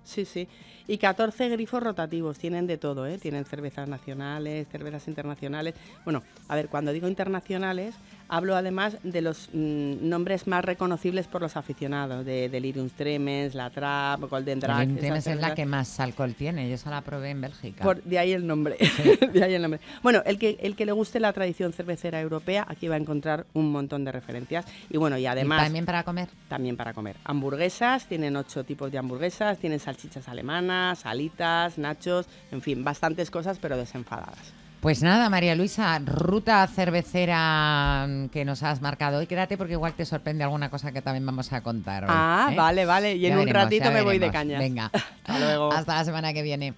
Sí, sí. Y 14 grifos rotativos, tienen de todo, ¿eh? Tienen cervezas nacionales, cervezas internacionales. Bueno, a ver, cuando digo internacionales, hablo además de los nombres más reconocibles por los aficionados, de Delirium Tremens, La Trappe, Golden Drag. Delirium Tremens es la que más alcohol tiene, yo esa la probé en Bélgica. De ahí el nombre. Sí. De ahí el nombre. Bueno, el que le guste la tradición cervecera europea, aquí va a encontrar un montón de referencias. Y bueno, y además... ¿Y también para comer? También para comer. Hamburguesas, tienen 8 tipos de hamburguesas, tienen salchichas alemanas, alitas, nachos, en fin, bastantes cosas, pero desenfadadas. Pues nada, María Luisa, ruta cervecera que nos has marcado hoy. Quédate porque igual te sorprende alguna cosa que también vamos a contar hoy. Vale. Y ya en un veremos, ratito me voy de cañas. Venga, hasta luego. Hasta la semana que viene.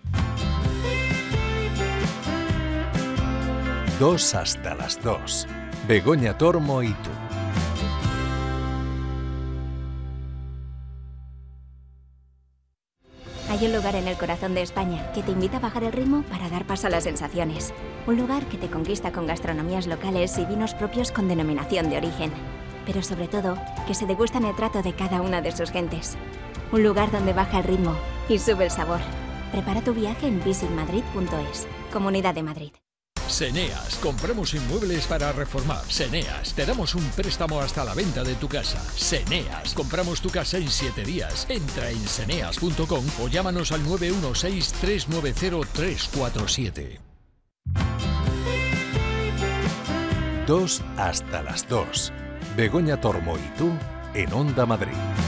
2 hasta las 2. Begoña Tormo y tú. Hay un lugar en el corazón de España que te invita a bajar el ritmo para dar paso a las sensaciones. Un lugar que te conquista con gastronomías locales y vinos propios con denominación de origen. Pero sobre todo, que se degustan el trato de cada una de sus gentes. Un lugar donde baja el ritmo y sube el sabor. Prepara tu viaje en visitmadrid.es. Comunidad de Madrid. Seneas, compramos inmuebles para reformar. Seneas, te damos un préstamo hasta la venta de tu casa. Seneas, compramos tu casa en 7 días. Entra en seneas.com o llámanos al 916-390-347. 2 hasta las 2. Begoña Tormo y tú en Onda Madrid.